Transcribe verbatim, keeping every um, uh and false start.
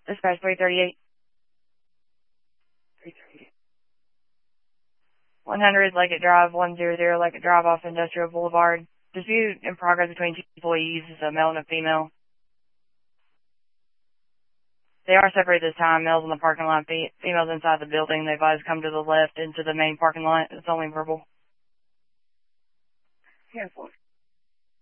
Dispatch three thirty-eight. three thirty-eight. one hundred Leggett Drive, one hundred Leggett Drive off Industrial Boulevard. Dispute in progress between two employees, a male and a female. They are separated this time. Males in the parking lot, females inside the building. They advise come to the left into the main parking lot. It's only verbal. Careful.